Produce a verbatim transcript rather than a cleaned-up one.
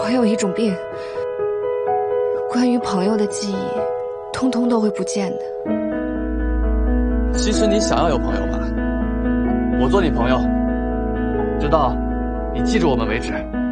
我有一种病，关于朋友的记忆，通通都会不见的。 其实你想要有朋友吧，我做你朋友，直到你记住我们为止。